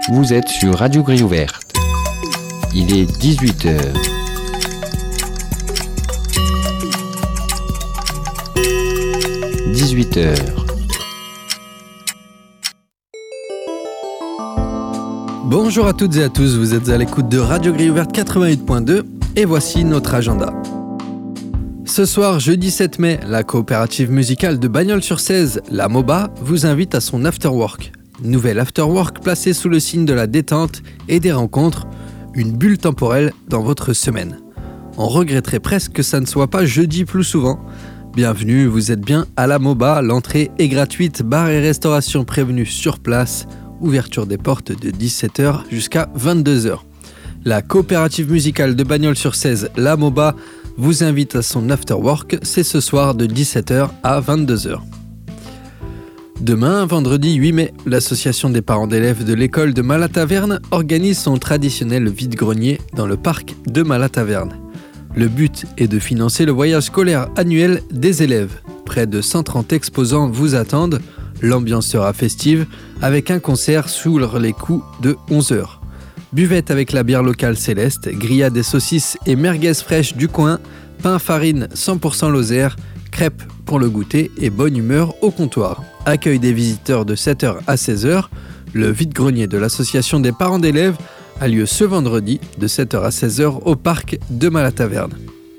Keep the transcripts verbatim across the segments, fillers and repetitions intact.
Vous êtes sur Radio Grille Ouverte. Il est dix-huit heures. dix-huit heures. Bonjour à toutes et à tous, vous êtes à l'écoute de Radio Grille Ouverte quatre-vingt-huit point deux et voici notre agenda. Ce soir, jeudi sept mai, la coopérative musicale de Bagnols-sur-Cèze, la MOBA, vous invite à son afterwork. Nouvel afterwork placé sous le signe de la détente et des rencontres, une bulle temporelle dans votre semaine. On regretterait presque que ça ne soit pas jeudi plus souvent. Bienvenue, vous êtes bien à la MOBA, l'entrée est gratuite, bar et restauration prévenus sur place, ouverture des portes de dix-sept heures jusqu'à vingt-deux heures. La coopérative musicale de Bagnols-sur-Cèze, la MOBA, vous invite à son afterwork, c'est ce soir de dix-sept heures à vingt-deux heures. Demain, vendredi huit mai, l'association des parents d'élèves de l'école de Malataverne organise son traditionnel vide-grenier dans le parc de Malataverne. Le but est de financer le voyage scolaire annuel des élèves. Près de cent trente exposants vous attendent. L'ambiance sera festive avec un concert sous les coups de onze heures. Buvette avec la bière locale Céleste, grillades des saucisses et merguez fraîches du coin, pain farine cent pour cent Lozère, crêpes pour le goûter et bonne humeur au comptoir. Accueil des visiteurs de sept heures à seize heures. Le vide-grenier de l'association des parents d'élèves a lieu ce vendredi de sept heures à seize heures au parc de Malataverne.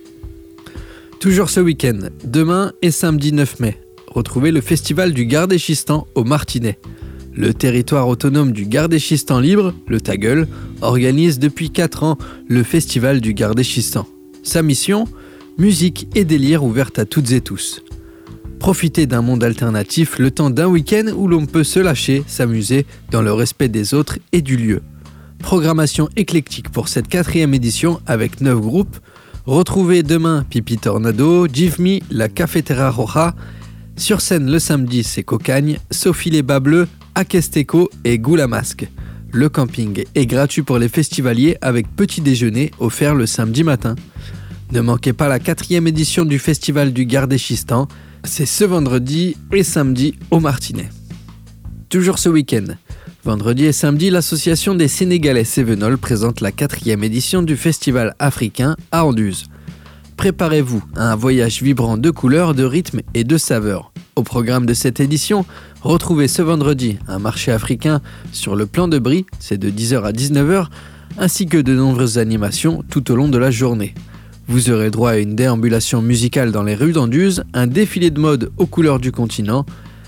Toujours ce week-end, demain et samedi neuf mai, retrouvez le festival du Gardéchistan au Martinet. Le territoire autonome du Gardéchistan libre, le Tagueul, organise depuis quatre ans le festival du Gardéchistan. Sa mission ? Musique et délire ouverte à toutes et tous. Profitez d'un monde alternatif le temps d'un week-end où l'on peut se lâcher, s'amuser dans le respect des autres et du lieu. Programmation éclectique pour cette quatrième édition avec neuf groupes. Retrouvez demain Pipi Tornado, Give Me, la Cafetera Roja. Sur scène le samedi, c'est Cocagne, Sophie les Bas Bleus, Akesteco et Goula Masque. Le camping est gratuit pour les festivaliers avec petit déjeuner offert le samedi matin. Ne manquez pas la quatrième édition du festival du Gardéchistan. C'est ce vendredi et samedi au Martinet. Toujours ce week-end. Vendredi et samedi, l'association des Sénégalais Cévenol présente la quatrième édition du festival africain à Anduze. Préparez-vous à un voyage vibrant de couleurs, de rythmes et de saveurs. Au programme de cette édition, retrouvez ce vendredi un marché africain sur le plan de Brie, c'est de dix heures à dix-neuf heures, ainsi que de nombreuses animations tout au long de la journée. Vous aurez droit à une déambulation musicale dans les rues d'Anduze, un défilé de mode aux couleurs du continent.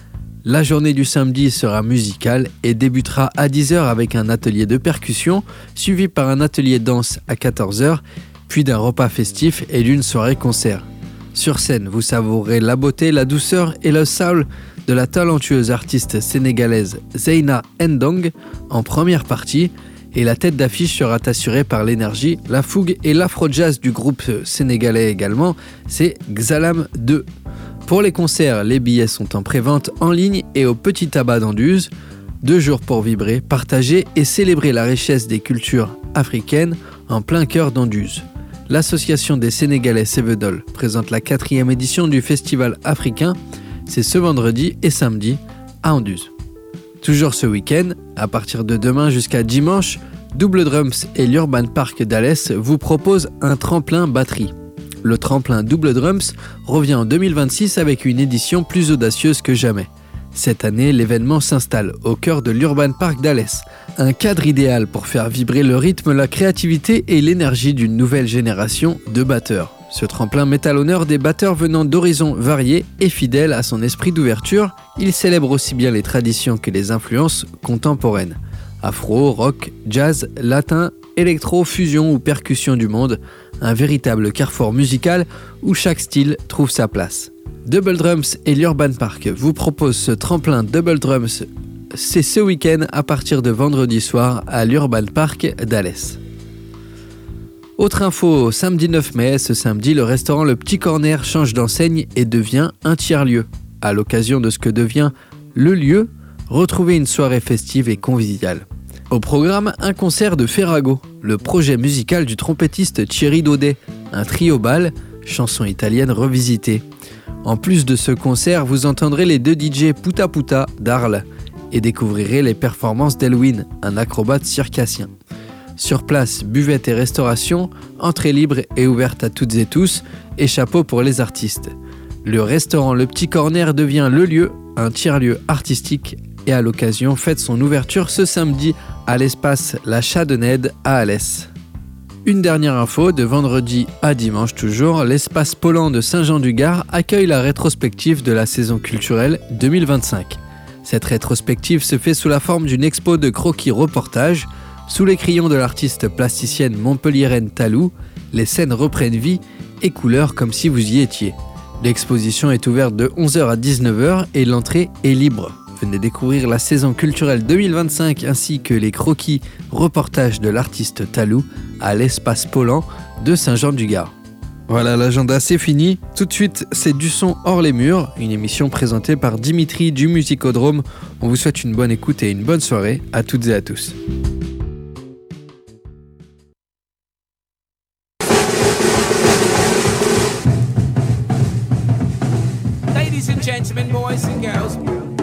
La journée du samedi sera musicale et débutera à dix heures avec un atelier de percussion, suivi par un atelier danse à quatorze heures, puis d'un repas festif et d'une soirée concert. Sur scène, vous savourez la beauté, la douceur et le soul de la talentueuse artiste sénégalaise Zeyna Ndong en première partie, et la tête d'affiche sera assurée par l'énergie, la fougue et l'afro-jazz du groupe sénégalais également, c'est Xalam deux. Pour les concerts, les billets sont en pré-vente en ligne et au Petit Tabac d'Anduze. Deux jours pour vibrer, partager et célébrer la richesse des cultures africaines en plein cœur d'Anduze. L'association des Sénégalais Cévenol présente la quatrième édition du festival africain. C'est ce vendredi et samedi à Anduze. Toujours ce week-end, à partir de demain jusqu'à dimanche, Double Drums et l'Urban Park d'Alès vous proposent un tremplin batterie. Le tremplin Double Drums revient en deux mille vingt-six avec une édition plus audacieuse que jamais. Cette année, l'événement s'installe au cœur de l'Urban Park d'Alès. Un cadre idéal pour faire vibrer le rythme, la créativité et l'énergie d'une nouvelle génération de batteurs. Ce tremplin met à l'honneur des batteurs venant d'horizons variés et fidèles à son esprit d'ouverture. Il célèbre aussi bien les traditions que les influences contemporaines. Afro, rock, jazz, latin, électro, fusion ou percussion du monde. Un véritable carrefour musical où chaque style trouve sa place. Double Drums et l'Urban Park vous proposent ce tremplin Double Drums. C'est ce week-end à partir de vendredi soir à l'Urban Park d'Alès. Autre info, samedi neuf mai, ce samedi, le restaurant Le Petit Corner change d'enseigne et devient un tiers-lieu. À l'occasion de ce que devient le lieu, retrouvez une soirée festive et conviviale. Au programme, un concert de Ferrago, le projet musical du trompettiste Thierry Daudet, un trio bal, chanson italienne revisitée. En plus de ce concert, vous entendrez les deux D J Puta Puta d'Arles et découvrirez les performances d'Elwin, un acrobate circassien. Sur place, buvette et restauration, entrée libre et ouverte à toutes et tous, et chapeau pour les artistes. Le restaurant Le Petit Corner devient le lieu, un tiers-lieu artistique, et à l'occasion fête son ouverture ce samedi à l'espace La Chadonnède à Alès. Une dernière info, de vendredi à dimanche toujours, l'espace Poland de Saint-Jean-du-Gard accueille la rétrospective de la saison culturelle deux mille vingt-cinq. Cette rétrospective se fait sous la forme d'une expo de croquis reportages. Sous les crayons de l'artiste plasticienne montpelliéraine Talou, les scènes reprennent vie et couleur comme si vous y étiez. L'exposition est ouverte de onze heures à dix-neuf heures et l'entrée est libre. Venez découvrir la saison culturelle deux mille vingt-cinq ainsi que les croquis reportages de l'artiste Talou à l'espace Poland de Saint-Jean-du-Gard. Voilà, l'agenda c'est fini. Tout de suite, c'est Du son hors les murs, une émission présentée par Dimitri du Musicodrome. On vous souhaite une bonne écoute et une bonne soirée à toutes et à tous. Ladies and gentlemen, boys and girls,